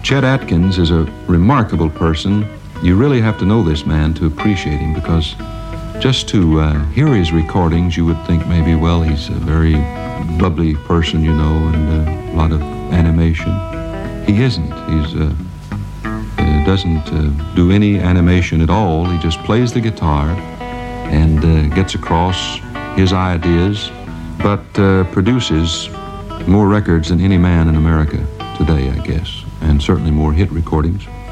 Chet Atkins is a remarkable person. You really have to know this man to appreciate him, because just to hear his recordings, you would think maybe, well, he's a very bubbly person, and a lot of animation. He isn't. He doesn't do any animation at all. He just plays the guitar and gets across his ideas, but produces more records than any man in America today, I guess, and certainly more hit recordings.